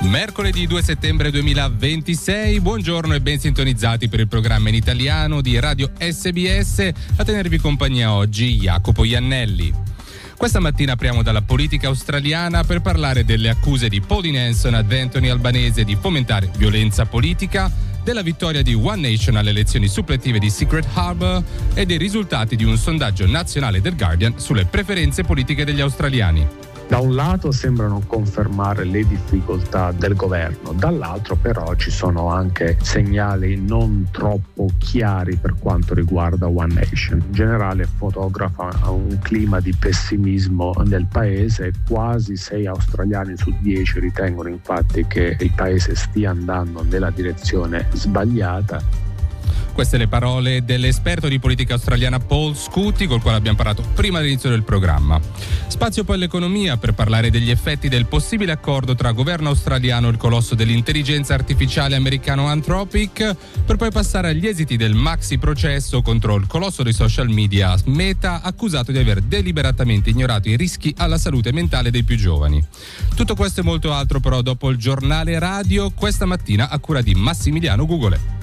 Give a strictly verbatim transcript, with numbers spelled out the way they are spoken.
Mercoledì due settembre duemilaventisei, buongiorno e ben sintonizzati per il programma in italiano di Radio S B S. A tenervi compagnia oggi Jacopo Iannelli. Questa mattina apriamo dalla politica australiana per parlare delle accuse di Pauline Hanson ad Anthony Albanese di fomentare violenza politica, della vittoria di One Nation alle elezioni suppletive di Secret Harbour e dei risultati di un sondaggio nazionale del Guardian sulle preferenze politiche degli australiani. Da un lato sembrano confermare le difficoltà del governo, dall'altro però ci sono anche segnali non troppo chiari per quanto riguarda One Nation. In generale fotografa un clima di pessimismo nel paese, quasi sei australiani su dieci ritengono infatti che il paese stia andando nella direzione sbagliata. Queste le parole dell'esperto di politica australiana Paul Scuti, col quale abbiamo parlato prima dell'inizio del programma. Spazio poi all'economia per parlare degli effetti del possibile accordo tra governo australiano e il colosso dell'intelligenza artificiale americano Anthropic, per poi passare agli esiti del maxi processo contro il colosso dei social media Meta, accusato di aver deliberatamente ignorato i rischi alla salute mentale dei più giovani. Tutto questo e molto altro però dopo il giornale radio, questa mattina a cura di Massimiliano Gugole.